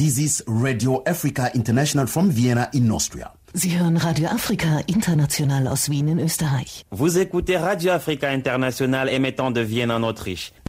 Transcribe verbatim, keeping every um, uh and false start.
This is Radio Africa International from Vienna in Austria. Sie hören Radio Afrika International aus Wien in Österreich. Vous écoutez Radio Africa International émettant de Vienne en Autriche.